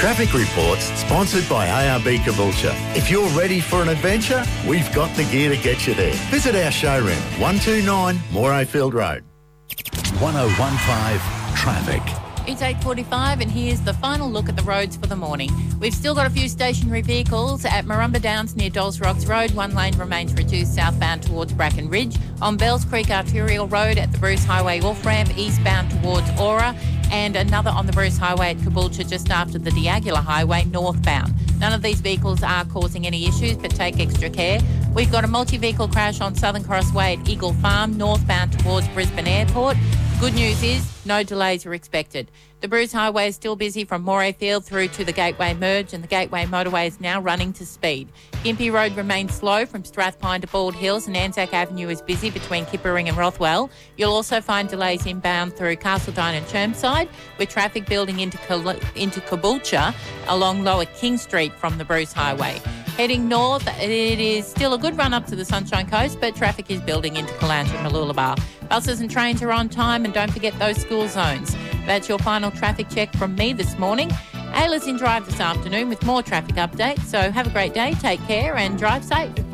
Traffic reports sponsored by ARB Caboolture. If you're ready for an adventure, we've got the gear to get you there. Visit our showroom, 129 Morayfield Road. 1015 Traffic. It's 8:45 and here's the final look at the roads for the morning. We've still got a few stationary vehicles at Marumba Downs near Dolls Rocks Road. One lane remains reduced southbound towards Bracken Ridge. On Bells Creek Arterial Road at the Bruce Highway off-ramp eastbound towards Aura. And another on the Bruce Highway at Caboolture just after the Diagula Highway northbound. None of these vehicles are causing any issues, but take extra care. We've got a multi-vehicle crash on Southern Cross Way at Eagle Farm northbound towards Brisbane Airport. Good news is no delays are expected. The Bruce Highway is still busy from Morayfield through to the Gateway Merge, and the Gateway Motorway is now running to speed. Gympie Road remains slow from Strathpine to Bald Hills, and Anzac Avenue is busy between Kippering and Rothwell. You'll also find delays inbound through Castledine and Chermside, with traffic building into Caboolture along Lower King Street from the Bruce Highway. Heading north, it is still a good run up to the Sunshine Coast, but traffic is building into Caloundra and Mooloolaba. Buses and trains are on time, and don't forget those school zones. That's your final traffic check from me this morning. Ayla's in drive this afternoon with more traffic updates, so have a great day, take care and drive safe.